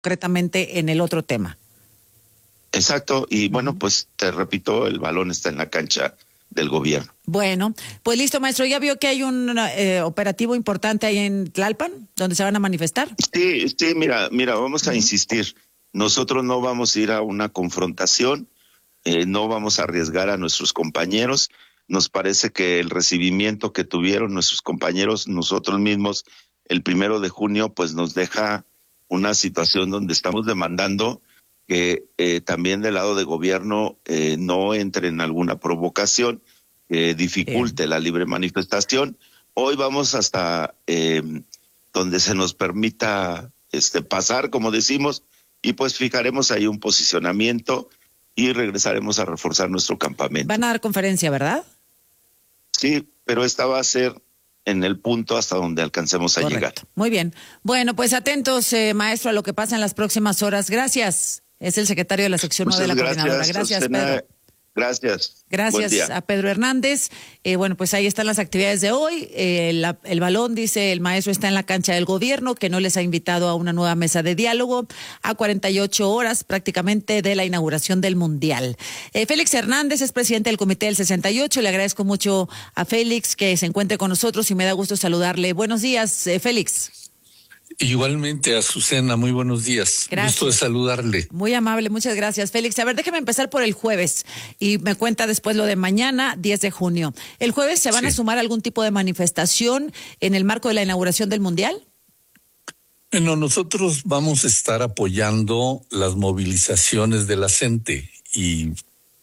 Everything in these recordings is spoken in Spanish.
concretamente en el otro tema. Exacto, y bueno, pues te repito, el balón está en la cancha del gobierno. Bueno, pues listo, maestro. ¿Ya vio que hay un operativo importante ahí en Tlalpan, donde se van a manifestar? Sí, mira, vamos a insistir. Nosotros no vamos a ir a una confrontación, no vamos a arriesgar a nuestros compañeros. Nos parece que el recibimiento que tuvieron nuestros compañeros, nosotros mismos, el 1 de junio, pues nos deja una situación donde estamos demandando que también del lado de gobierno no entre en alguna provocación que dificulte la libre manifestación. Hoy vamos hasta donde se nos permita pasar, como decimos, y pues fijaremos ahí un posicionamiento y regresaremos a reforzar nuestro campamento. Van a dar conferencia, ¿verdad? Sí, pero esta va a ser en el punto hasta donde alcancemos a llegar. Muy bien. Bueno, pues atentos, maestro, a lo que pasa en las próximas horas. Gracias. Es el secretario de la sección 9 de la coordinadora. Gracias, Pedro. Gracias a Pedro Hernández. Bueno, pues ahí están las actividades de hoy. El balón, dice el maestro, está en la cancha del gobierno, que no les ha invitado a una nueva mesa de diálogo a 48 horas prácticamente de la inauguración del Mundial. Félix Hernández es presidente del Comité del 68. Le agradezco mucho a Félix que se encuentre con nosotros y me da gusto saludarle. Buenos días, Félix. Igualmente, Azucena, muy buenos días. Gracias. Gusto de saludarle. Muy amable, muchas gracias, Félix. A ver, déjeme empezar por el jueves y me cuenta después lo de mañana, 10 de junio. ¿El jueves se van a sumar algún tipo de manifestación en el marco de la inauguración del Mundial? Bueno, nosotros vamos a estar apoyando las movilizaciones de la gente y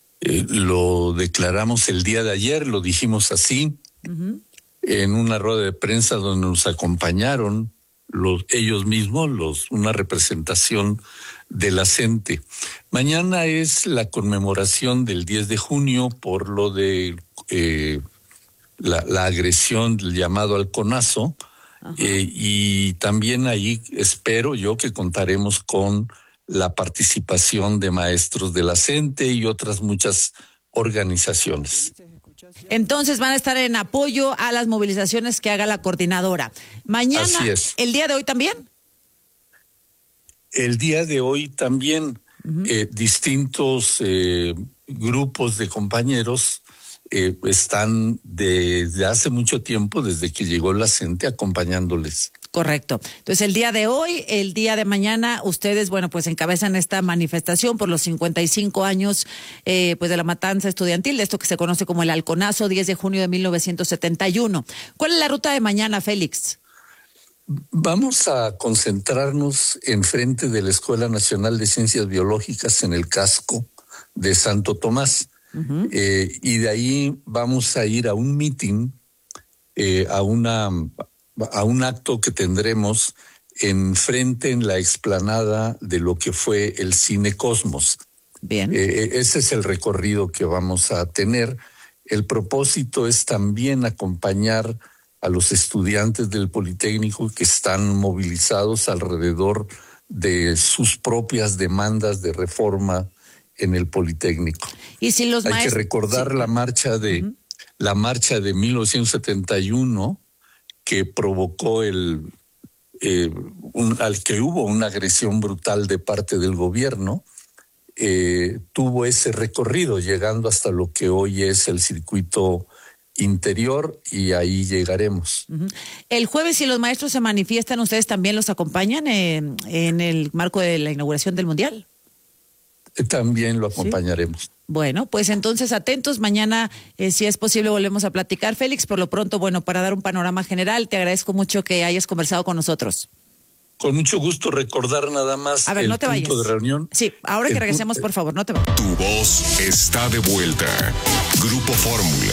lo declaramos el día de ayer, lo dijimos así, en una rueda de prensa donde nos acompañaron ellos mismos, una representación de la gente. Mañana es la conmemoración del 10 de junio por lo de la agresión, el llamado halconazo, y también ahí espero yo que contaremos con la participación de maestros de la CENTE y otras muchas organizaciones. Entonces van a estar en apoyo a las movilizaciones que haga la coordinadora. Mañana, así es. ¿El día de hoy también? El día de hoy también distintos grupos de compañeros están desde hace mucho tiempo, desde que llegó la CENTE, acompañándoles. Correcto. Entonces, el día de hoy, el día de mañana, ustedes, bueno, pues encabezan esta manifestación por los 55 años pues de la matanza estudiantil, de esto que se conoce como el halconazo, 10 de junio de 1971. ¿Cuál es la ruta de mañana, Félix? Vamos a concentrarnos enfrente de la Escuela Nacional de Ciencias Biológicas en el casco de Santo Tomás. Y de ahí vamos a ir a un meeting, a un acto que tendremos enfrente en la explanada de lo que fue el Cine Cosmos. Bien. Ese es el recorrido que vamos a tener. El propósito es también acompañar a los estudiantes del Politécnico que están movilizados alrededor de sus propias demandas de reforma en el Politécnico. Y si los Hay que recordar la marcha de 1971 que provocó al que hubo una agresión brutal de parte del gobierno, tuvo ese recorrido llegando hasta lo que hoy es el circuito interior y ahí llegaremos. El jueves, si los maestros se manifiestan, ¿ustedes también los acompañan en el marco de la inauguración del Mundial? También lo acompañaremos. ¿Sí? Bueno, pues entonces atentos, mañana si es posible volvemos a platicar. Félix, por lo pronto, bueno, para dar un panorama general, te agradezco mucho que hayas conversado con nosotros. Con mucho gusto, recordar nada más el punto de reunión. Sí, ahora que regresemos, por favor, no te vayas. Tu voz está de vuelta. Grupo Fórmula.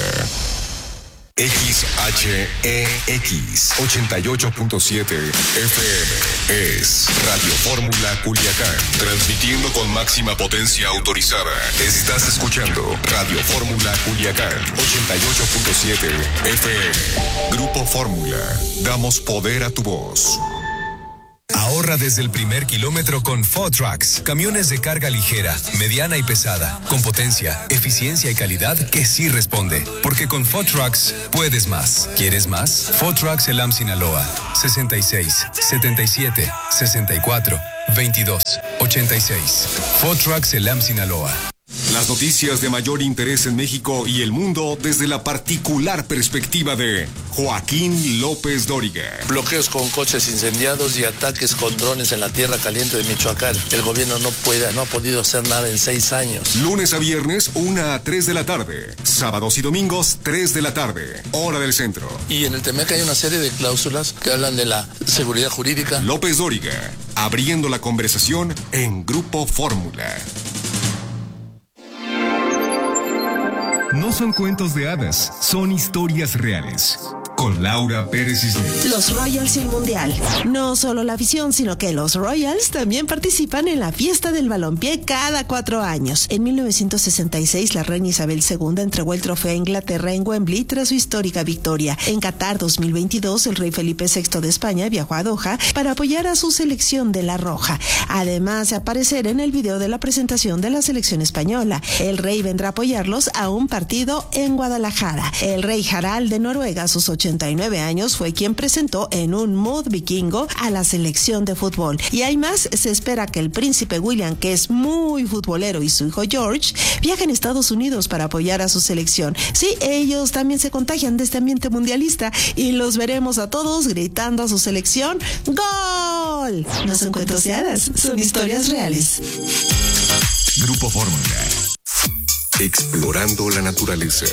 XHEX 88.7 FM es Radio Fórmula Culiacán, transmitiendo con máxima potencia autorizada. Estás escuchando Radio Fórmula Culiacán 88.7 FM. Grupo Fórmula, damos poder a tu voz. Ahorra desde el primer kilómetro con 4Trucks, camiones de carga ligera, mediana y pesada, con potencia, eficiencia y calidad que sí responde. Porque con 4Trucks puedes más. ¿Quieres más? 4Trucks Elam Sinaloa, 66 77 64 2286. Food Trucks Elam, Sinaloa. Las noticias de mayor interés en México y el mundo desde la particular perspectiva de Joaquín López Dóriga. Bloqueos con coches incendiados y ataques con drones en la tierra caliente de Michoacán. El gobierno no ha podido hacer nada en 6 años. Lunes a viernes, 1 a 3 de la tarde. Sábados y domingos, 3 de la tarde. Hora del centro. Y en el TEMEC hay una serie de cláusulas que hablan de la seguridad jurídica. López Dóriga, abriendo la conversación en Grupo Fórmula. No son cuentos de hadas, son historias reales. Con Laura Pérez Cisneros. Los Royals y el Mundial. No solo la afición, sino que los Royals también participan en la fiesta del balompié cada 4 años. En 1966, la reina Isabel II entregó el trofeo a Inglaterra en Wembley tras su histórica victoria. En Qatar 2022, el rey Felipe VI de España viajó a Doha para apoyar a su selección de la Roja. Además de aparecer en el video de la presentación de la selección española. El rey vendrá a apoyarlos a un partido en Guadalajara. El rey Harald de Noruega, a sus 89 años, fue quien presentó en un mood vikingo a la selección de fútbol. Y hay más, se espera que el príncipe William, que es muy futbolero, y su hijo George viajen a Estados Unidos para apoyar a su selección. Sí, ellos también se contagian de este ambiente mundialista y los veremos a todos gritando a su selección ¡Gol! No son cuentos de hadas, son historias reales. Grupo Fórmula. Explorando la naturaleza.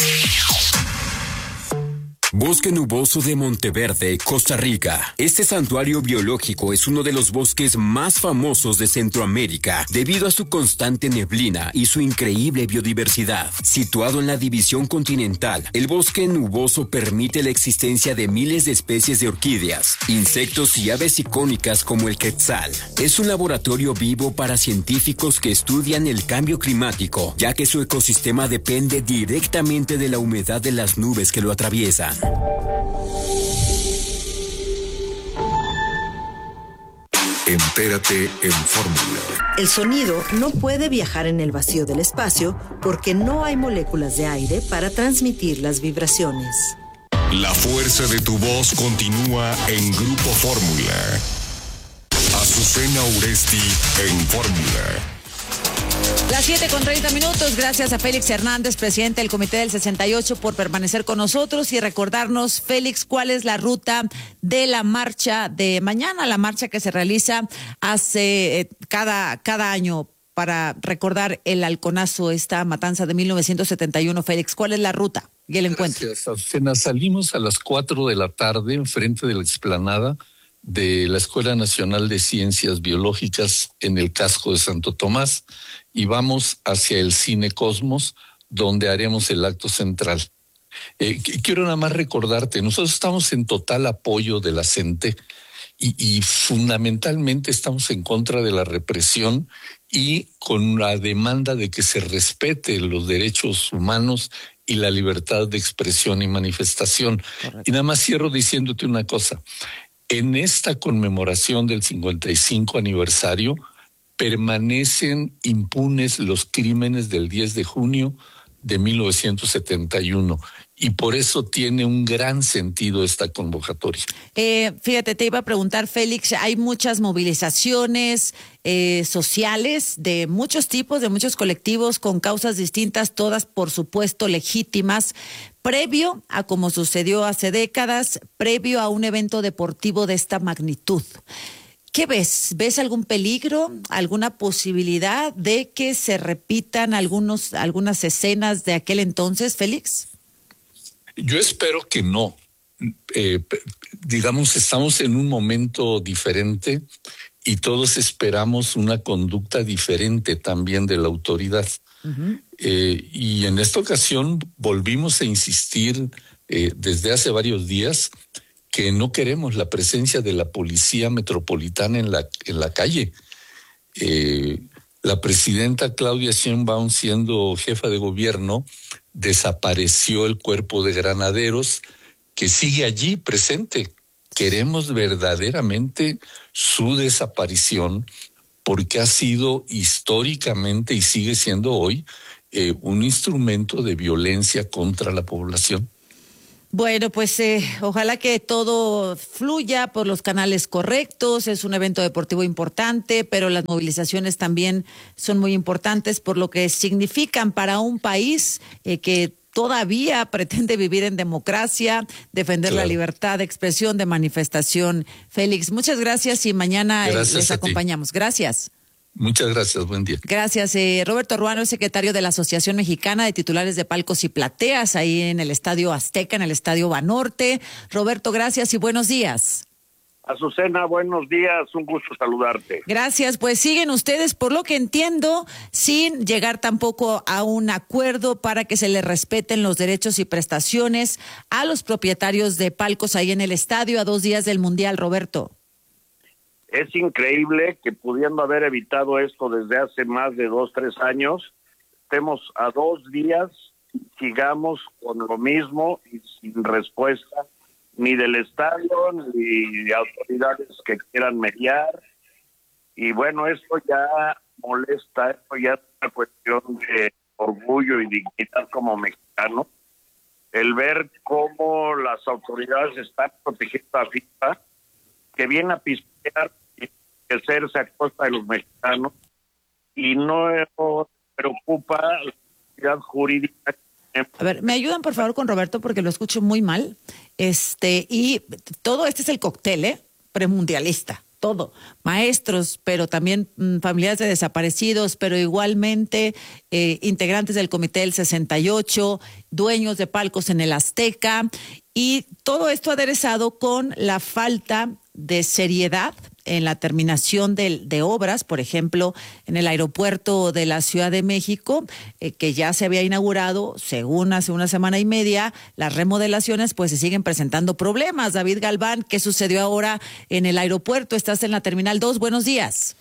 Bosque Nuboso de Monteverde, Costa Rica. Este santuario biológico es uno de los bosques más famosos de Centroamérica debido a su constante neblina y su increíble biodiversidad. Situado en la división continental, el bosque nuboso permite la existencia de miles de especies de orquídeas, insectos y aves icónicas como el quetzal. Es un laboratorio vivo para científicos que estudian el cambio climático, ya que su ecosistema depende directamente de la humedad de las nubes que lo atraviesan. Entérate en Fórmula. El sonido no puede viajar en el vacío del espacio porque no hay moléculas de aire para transmitir las vibraciones. La fuerza de tu voz continúa en Grupo Fórmula. Azucena Uresti en Fórmula. Las 7:30. Gracias a Félix Hernández, presidente del Comité del 68, por permanecer con nosotros y recordarnos, Félix, cuál es la ruta de la marcha de mañana, la marcha que se realiza hace cada año para recordar el halconazo, esta matanza de 1971. Félix, ¿cuál es la ruta y el encuentro? Gracias, Azucena. Salimos a las 4 de la tarde enfrente de la explanada de la Escuela Nacional de Ciencias Biológicas en el casco de Santo Tomás y vamos hacia el Cine Cosmos, donde haremos el acto central. Quiero nada más recordarte, nosotros estamos en total apoyo de la CENTE y fundamentalmente estamos en contra de la represión y con la demanda de que se respete los derechos humanos y la libertad de expresión y manifestación. Correcto. Y nada más cierro diciéndote una cosa. En esta conmemoración del 55 aniversario permanecen impunes los crímenes del 10 de junio de 1971 y por eso tiene un gran sentido esta convocatoria. Fíjate, te iba a preguntar, Félix, hay muchas movilizaciones sociales de muchos tipos, de muchos colectivos con causas distintas, todas por supuesto legítimas, previo a como sucedió hace décadas, previo a un evento deportivo de esta magnitud. ¿Qué ves? ¿Ves algún peligro, alguna posibilidad de que se repitan algunas escenas de aquel entonces, Félix? Yo espero que no. Digamos, estamos en un momento diferente y todos esperamos una conducta diferente también de la autoridad. Uh-huh. Y en esta ocasión volvimos a insistir desde hace varios días que no queremos la presencia de la policía metropolitana en la calle. La presidenta Claudia Sheinbaum, siendo jefa de gobierno, desapareció el cuerpo de granaderos que sigue allí presente. Queremos verdaderamente su desaparición porque ha sido históricamente y sigue siendo hoy un instrumento de violencia contra la población. Bueno, pues ojalá que todo fluya por los canales correctos. Es un evento deportivo importante, pero las movilizaciones también son muy importantes por lo que significan para un país que todavía pretende vivir en democracia, defender la libertad de expresión, de manifestación. Félix, muchas gracias y mañana les acompañamos. Gracias. Muchas gracias, buen día. Gracias. Roberto Ruano, el secretario de la Asociación Mexicana de Titulares de Palcos y Plateas, ahí en el Estadio Azteca, en el Estadio Banorte. Roberto, gracias y buenos días. Azucena, buenos días, un gusto saludarte. Gracias, pues siguen ustedes, por lo que entiendo, sin llegar tampoco a un acuerdo para que se les respeten los derechos y prestaciones a los propietarios de palcos ahí en el estadio a 2 días del Mundial, Roberto. Es increíble que pudiendo haber evitado esto desde hace más de 2-3 años, estemos a 2 días, sigamos con lo mismo y sin respuesta ni del estadio ni de autoridades que quieran mediar. Y bueno, esto ya molesta, esto ya es una cuestión de orgullo y dignidad como mexicano, el ver cómo las autoridades están protegiendo a FIFA, que viene a pisotear y hacerse a costa de los mexicanos, y no preocupa la seguridad jurídica. A ver, ¿me ayudan por favor con Roberto porque lo escucho muy mal? Y todo este es el cóctel, premundialista, todo. Maestros, pero también familiares de desaparecidos, pero igualmente integrantes del Comité del 68, dueños de palcos en el Azteca, y todo esto aderezado con la falta de seriedad en la terminación de obras, por ejemplo, en el aeropuerto de la Ciudad de México, que ya se había inaugurado, según hace una semana y media, las remodelaciones pues se siguen presentando problemas. David Galván, ¿qué sucedió ahora en el aeropuerto? Estás en la Terminal 2, buenos días.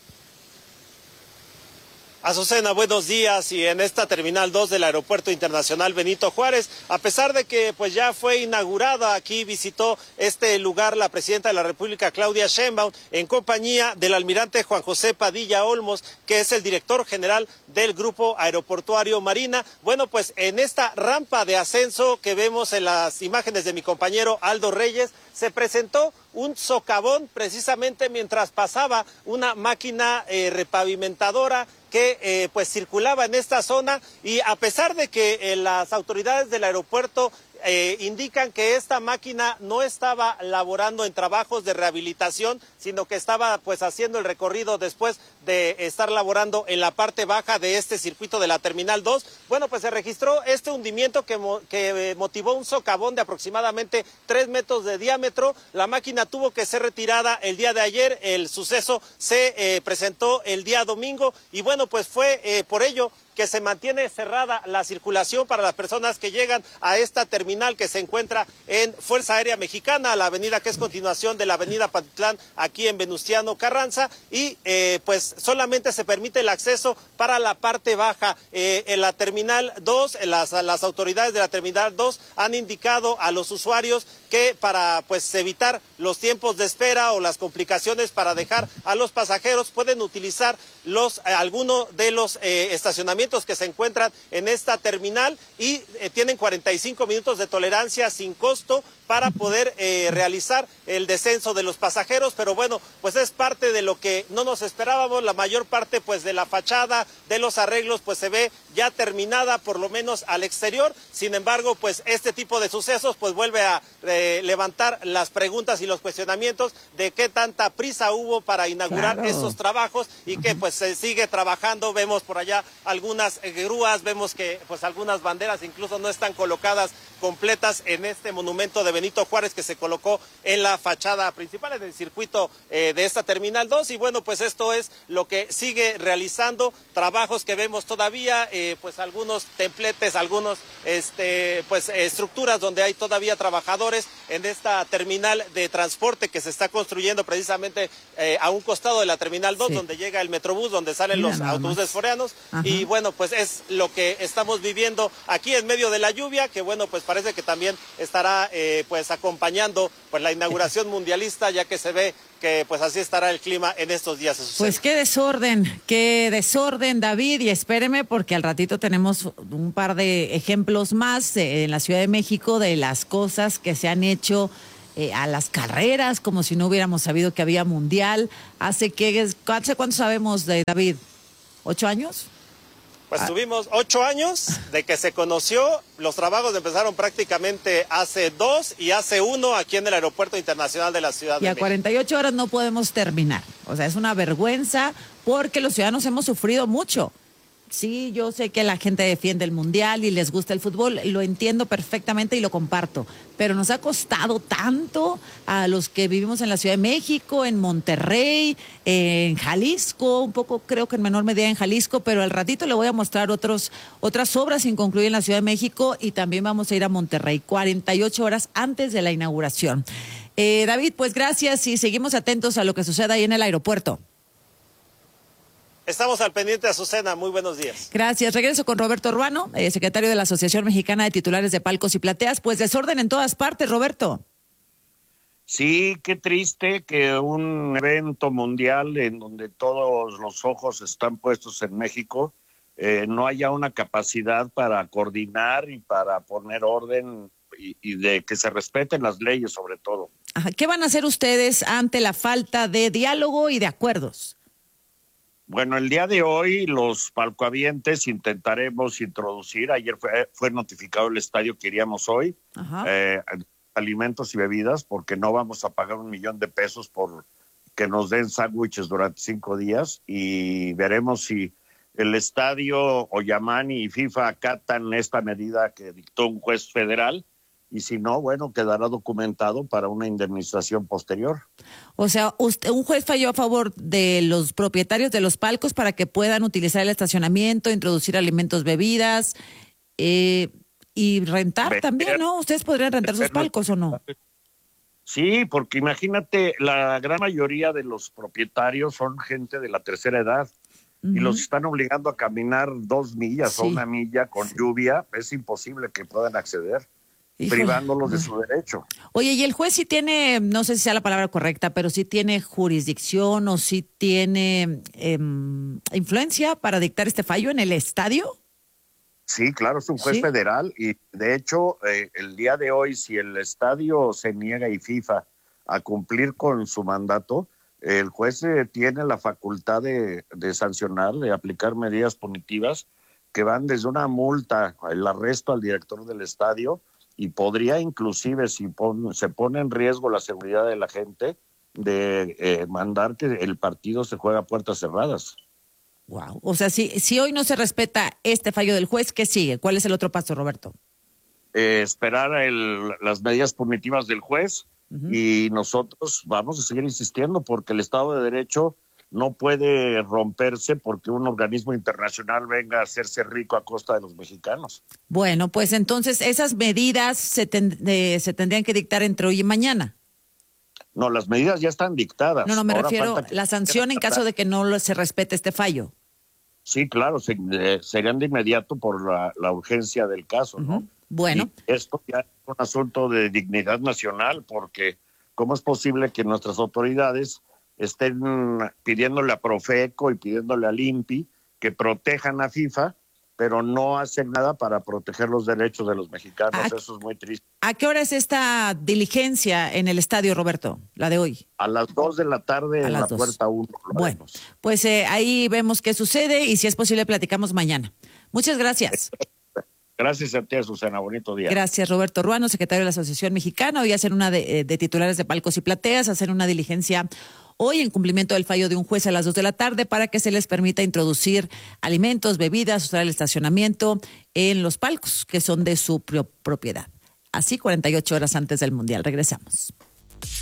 Azucena, buenos días. Y en esta Terminal 2 del Aeropuerto Internacional Benito Juárez, a pesar de que pues ya fue inaugurada, aquí visitó este lugar la presidenta de la República, Claudia Sheinbaum, en compañía del almirante Juan José Padilla Olmos, que es el director general del Grupo Aeroportuario Marina. Bueno, pues en esta rampa de ascenso que vemos en las imágenes de mi compañero Aldo Reyes, se presentó un socavón precisamente mientras pasaba una máquina repavimentadora que pues circulaba en esta zona, y a pesar de que las autoridades del aeropuerto indican que esta máquina no estaba laborando en trabajos de rehabilitación, sino que estaba pues haciendo el recorrido después de estar laborando en la parte baja de este circuito de la Terminal 2. Bueno, pues se registró este hundimiento que motivó un socavón de aproximadamente 3 metros de diámetro. La máquina tuvo que ser retirada el día de ayer. El suceso se presentó el día domingo, y bueno, pues fue por ello que se mantiene cerrada la circulación para las personas que llegan a esta terminal que se encuentra en Fuerza Aérea Mexicana, la avenida que es continuación de la avenida Pantitlán, aquí en Venustiano Carranza, y pues solamente se permite el acceso para la parte baja. En la Terminal 2, las autoridades de la Terminal 2 han indicado a los usuarios que para pues evitar los tiempos de espera o las complicaciones para dejar a los pasajeros, pueden utilizar alguno de los estacionamientos que se encuentran en esta terminal, y tienen 45 minutos de tolerancia sin costo para poder realizar el descenso de los pasajeros. Pero bueno, pues es parte de lo que no nos esperábamos. La mayor parte pues de la fachada, de los arreglos, pues se ve ya terminada, por lo menos al exterior. Sin embargo, pues este tipo de sucesos pues vuelve a levantar las preguntas y los cuestionamientos de qué tanta prisa hubo para inaugurar estos trabajos, y que pues se sigue trabajando. Vemos por allá algunas grúas, vemos que pues algunas banderas incluso no están colocadas completas en este monumento de Benito Juárez que se colocó en la fachada principal, en el circuito de esta Terminal 2. Y bueno, pues esto es lo que sigue realizando, trabajos que vemos todavía, pues algunos templetes, algunos pues estructuras donde hay todavía trabajadores en esta terminal de transporte que se está construyendo precisamente a un costado de la Terminal 2, donde llega el Metrobús, donde salen los autobuses foráneos. Y bueno, pues es lo que estamos viviendo aquí en medio de la lluvia, que bueno, pues parece que también estará pues acompañando pues la inauguración mundialista, ya que se ve que pues así estará el clima en estos días. Pues qué desorden, David, y espéreme porque al ratito tenemos un par de ejemplos más en la Ciudad de México de las cosas que se han hecho a las carreras, como si no hubiéramos sabido que había mundial. ¿Hace cuánto sabemos de David? ¿8 años? Pues tuvimos 8 años de que se conoció. Los trabajos empezaron prácticamente hace 2 y hace 1 aquí en el Aeropuerto Internacional de la Ciudad de México. Y a 48 horas no podemos terminar. O sea, es una vergüenza porque los ciudadanos hemos sufrido mucho. Sí, yo sé que la gente defiende el mundial y les gusta el fútbol, lo entiendo perfectamente y lo comparto, pero nos ha costado tanto a los que vivimos en la Ciudad de México, en Monterrey, en Jalisco, un poco creo que en menor medida en Jalisco, pero al ratito le voy a mostrar otras obras sin concluir en la Ciudad de México y también vamos a ir a Monterrey, 48 horas antes de la inauguración. David, pues gracias y seguimos atentos a lo que suceda ahí en el aeropuerto. Estamos al pendiente, Azucena. Muy buenos días. Gracias. Regreso con Roberto Ruano, secretario de la Asociación Mexicana de Titulares de Palcos y Plateas. Pues desorden en todas partes, Roberto. Sí, qué triste que un evento mundial en donde todos los ojos están puestos en México no haya una capacidad para coordinar y para poner orden y de que se respeten las leyes sobre todo. Ajá. ¿Qué van a hacer ustedes ante la falta de diálogo y de acuerdos? Bueno, el día de hoy los palcohabientes intentaremos introducir, ayer fue notificado el estadio que iríamos hoy, alimentos y bebidas, porque no vamos a pagar $1 millón por que nos den sándwiches durante 5 días y veremos si el estadio, Oyamani y FIFA acatan esta medida que dictó un juez federal. Y si no, bueno, quedará documentado para una indemnización posterior. O sea, un juez falló a favor de los propietarios de los palcos para que puedan utilizar el estacionamiento, introducir alimentos, bebidas y rentar también, ¿no? ¿Ustedes podrían rentar sus palcos o no? Sí, porque imagínate, la gran mayoría de los propietarios son gente de la tercera edad. Y los están obligando a caminar 2 millas o 1 milla con lluvia. Es imposible que puedan acceder. Privándolos de su derecho. Oye, ¿y el juez sí tiene, no sé si sea la palabra correcta, pero sí tiene jurisdicción o sí tiene influencia para dictar este fallo en el estadio? Sí, claro, es un juez federal y de hecho el día de hoy si el estadio se niega y FIFA a cumplir con su mandato, el juez tiene la facultad de sancionar, de aplicar medidas punitivas que van desde una multa, el arresto al director del estadio, y podría inclusive, si se pone en riesgo la seguridad de la gente, de mandar que el partido se juegue a puertas cerradas. Wow. O sea, si hoy no se respeta este fallo del juez, ¿qué sigue? ¿Cuál es el otro paso, Roberto? Esperar las medidas punitivas del juez y nosotros vamos a seguir insistiendo porque el Estado de Derecho no puede romperse porque un organismo internacional venga a hacerse rico a costa de los mexicanos. Bueno, pues entonces esas medidas se tendrían que dictar entre hoy y mañana. No, las medidas ya están dictadas. No, me refiero a la sanción en caso de que no se respete este fallo. Sí, claro, serían de inmediato por la urgencia del caso, ¿no? Bueno. Y esto ya es un asunto de dignidad nacional porque ¿cómo es posible que nuestras autoridades estén pidiéndole a Profeco y pidiéndole al INPI que protejan a FIFA, pero no hacen nada para proteger los derechos de los mexicanos? Eso es muy triste. ¿A qué hora es esta diligencia en el estadio, Roberto, la de hoy? A las 2 de la tarde en la puerta 1. Bueno, pues ahí vemos qué sucede y si es posible platicamos mañana. Muchas gracias. Gracias a ti, Susana. Bonito día. Gracias, Roberto Ruano, secretario de la Asociación Mexicana. Hoy hacen una de titulares de palcos y plateas, hacen una diligencia hoy en cumplimiento del fallo de un juez a las 2 de la tarde para que se les permita introducir alimentos, bebidas, usar el estacionamiento en los palcos que son de su propiedad. Así 48 horas antes del Mundial. Regresamos.